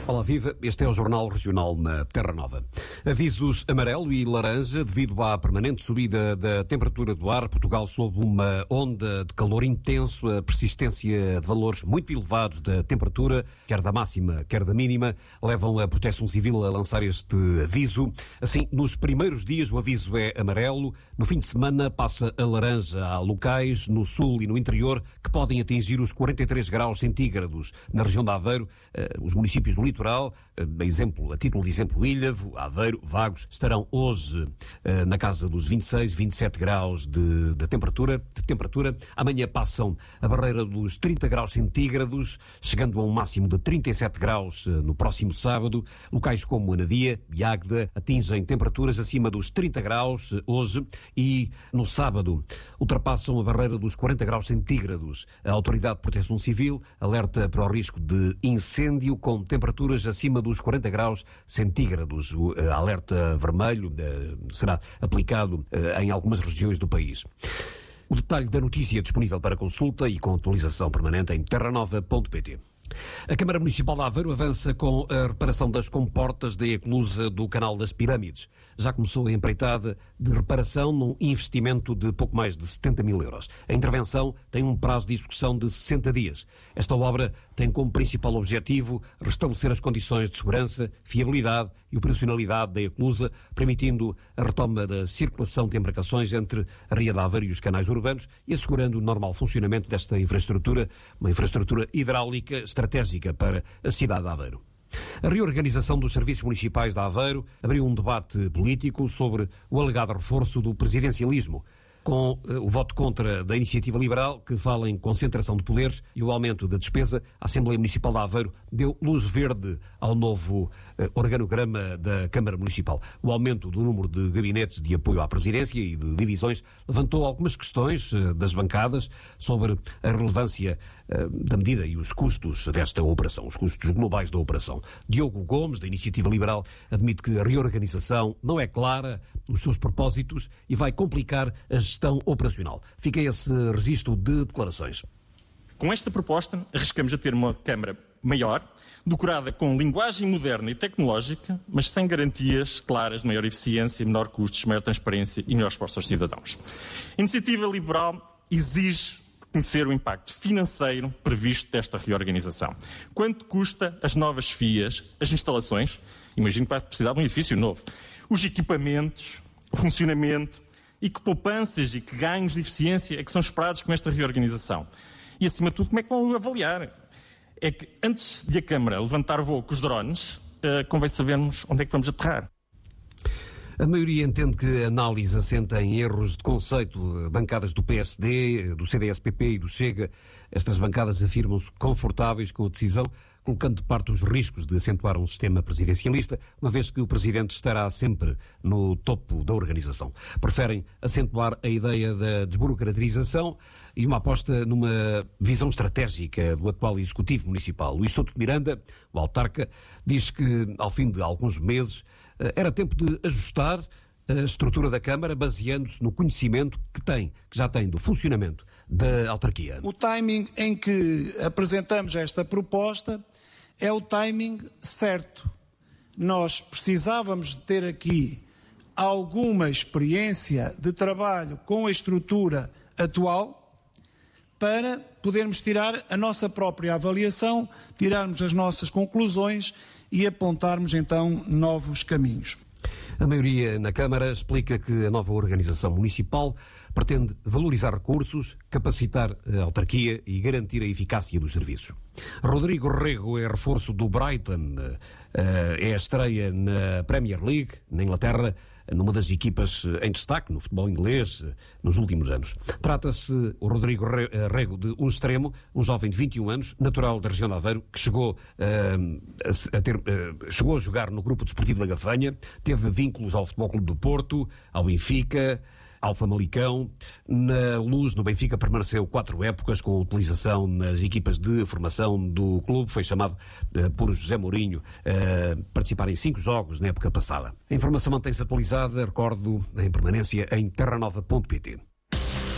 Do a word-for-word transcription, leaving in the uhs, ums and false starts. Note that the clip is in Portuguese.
Olá, viva. Este é o Jornal Regional na Terra Nova. Avisos amarelo e laranja devido à permanente subida da temperatura do ar. Portugal sob uma onda de calor intenso, a persistência de valores muito elevados da temperatura, quer da máxima, quer da mínima, levam a Proteção Civil a lançar este aviso. Assim, nos primeiros dias o aviso é amarelo, no fim de semana passa a laranja. Há locais no sul e no interior que podem atingir os quarenta e três graus centígrados. Na região de Aveiro, os municípios do litoral, a, exemplo, a título de exemplo, Ilhavo, Aveiro, Vagos, estarão hoje uh, na casa dos vinte e seis, vinte e sete graus de, de, temperatura, de temperatura. Amanhã passam a barreira dos trinta graus centígrados, chegando a um máximo de trinta e sete graus uh, no próximo sábado. Locais como Anadia e Águeda atingem temperaturas acima dos trinta graus uh, hoje e no sábado ultrapassam a barreira dos quarenta graus centígrados. A Autoridade de Proteção Civil alerta para o risco de incêndio com temperaturas acima dos quarenta graus centígrados. O uh, alerta vermelho uh, será aplicado uh, em algumas regiões do país. O detalhe da notícia é disponível para consulta e com atualização permanente em terra nova ponto pt. A Câmara Municipal de Aveiro avança com a reparação das comportas da eclusa do Canal das Pirâmides. Já começou a empreitada de reparação num investimento de pouco mais de setenta mil euros. A intervenção tem um prazo de execução de sessenta dias. Esta obra tem como principal objetivo restabelecer as condições de segurança, fiabilidade e operacionalidade da eclusa, permitindo a retoma da circulação de embarcações entre a Ria de Aveiro e os canais urbanos e assegurando o normal funcionamento desta infraestrutura, uma infraestrutura hidráulica estratégica para a cidade de Aveiro. A reorganização dos serviços municipais de Aveiro abriu um debate político sobre o alegado reforço do presidencialismo, com uh, o voto contra da Iniciativa Liberal, que fala em concentração de poderes e o aumento da despesa. A Assembleia Municipal de Aveiro deu luz verde ao novo uh, organograma da Câmara Municipal. O aumento do número de gabinetes de apoio à presidência e de divisões levantou algumas questões uh, das bancadas sobre a relevância uh, da medida e os custos desta operação, os custos globais da operação. Diogo Gomes, da Iniciativa Liberal, admite que a reorganização não é clara nos seus propósitos e vai complicar a gestão operacional. Fica esse registro de declarações. Com esta proposta, arriscamos a ter uma Câmara maior, decorada com linguagem moderna e tecnológica, mas sem garantias claras de maior eficiência, menor custos, maior transparência e melhor esforço aos cidadãos. A Iniciativa Liberal exige conhecer o impacto financeiro previsto desta reorganização. Quanto custa as novas F I As, as instalações, imagino que vai precisar de um edifício novo, os equipamentos, o funcionamento, e que poupanças e que ganhos de eficiência é que são esperados com esta reorganização. E, acima de tudo, como é que vão avaliar? É que, antes de a Câmara levantar voo com os drones, uh, convém sabermos onde é que vamos aterrar. A maioria entende que a análise assenta em erros de conceito. Bancadas do P S D, do C D S P P e do Chega, estas bancadas afirmam-se confortáveis com a decisão, colocando de parte os riscos de acentuar um sistema presidencialista, uma vez que o Presidente estará sempre no topo da organização. Preferem acentuar a ideia da desburocratização e uma aposta numa visão estratégica do atual Executivo Municipal. Luís Souto de Miranda, o autarca, diz que, ao fim de alguns meses, era tempo de ajustar a estrutura da Câmara, baseando-se no conhecimento que tem, que já tem do funcionamento da autarquia. O timing em que apresentamos esta proposta é o timing certo. Nós precisávamos de ter aqui alguma experiência de trabalho com a estrutura atual para podermos tirar a nossa própria avaliação, tirarmos as nossas conclusões e apontarmos então novos caminhos. A maioria na Câmara explica que a nova organização municipal pretende valorizar recursos, capacitar a autarquia e garantir a eficácia dos serviços. Rodrigo Rego é reforço do Brighton, é a estreia na Premier League, na Inglaterra, numa das equipas em destaque no futebol inglês nos últimos anos. Trata-se, o Rodrigo Rego, de um extremo, um jovem de vinte e um anos, natural da região de Aveiro, que chegou, uh, a, a ter, uh, chegou a jogar no Grupo Desportivo da Gafanha, teve vínculos ao Futebol Clube do Porto, ao Benfica, ao Famalicão. Na Luz, no Benfica, permaneceu quatro épocas com utilização nas equipas de formação do clube. Foi chamado uh, por José Mourinho a uh, participar em cinco jogos na época passada. A informação mantém-se atualizada, recordo, em permanência em terra nova ponto pt.